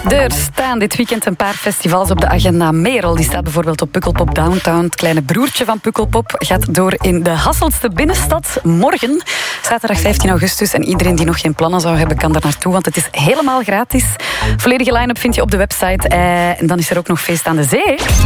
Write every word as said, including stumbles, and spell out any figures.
Er staan dit weekend een paar festivals op de agenda. Merel die staat bijvoorbeeld op Pukkelpop Downtown. Het kleine broertje van Pukkelpop gaat door in de Hasseltse binnenstad. Morgen, zaterdag vijftien augustus. En iedereen die nog geen plannen zou hebben, kan daar naartoe. Want het is helemaal gratis. Volledige line-up vind je op de website. En dan is er ook nog feest aan de zee.